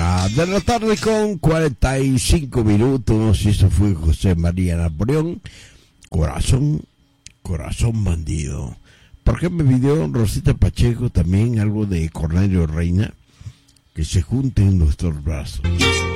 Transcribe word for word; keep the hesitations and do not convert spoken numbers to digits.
Una de la tarde con cuarenta y cinco minutos. Y eso fue José María Napoleón. Corazón, corazón bandido. ¿Por qué me pidió Rosita Pacheco también algo de Cornelio Reina? Que se junten nuestros brazos.